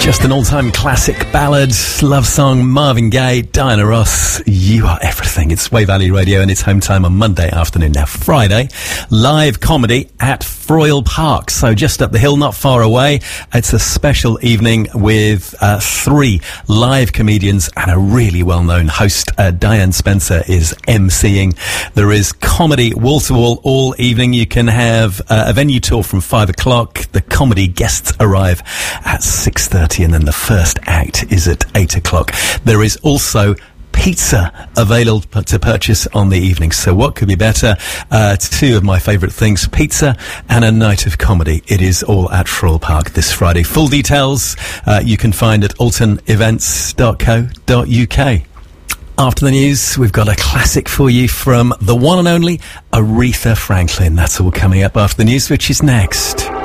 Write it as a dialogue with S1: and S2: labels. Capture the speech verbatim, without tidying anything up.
S1: Just an all-time classic ballad, love song, Marvin Gaye, Diana Ross, You Are Everything. It's Way Valley Radio and it's home time on Monday afternoon. Now Friday, live comedy at Froyle Park. So just up the hill, not far away. It's a special evening with uh, three live comedians and a really well-known host. Uh, Diane Spencer is emceeing. There is comedy wall-to-wall all evening. You can have uh, a venue tour from five o'clock. The comedy guests arrive at six thirty. And then the first act is at eight o'clock. There is also pizza available to purchase on the evening. So what could be better? Uh, two of my favourite things, pizza and a night of comedy. It is all at Froyle Park this Friday. Full details uh, you can find at alton events dot co dot uk. After the news, we've got a classic for you from the one and only Aretha Franklin. That's all coming up after the news, which is next.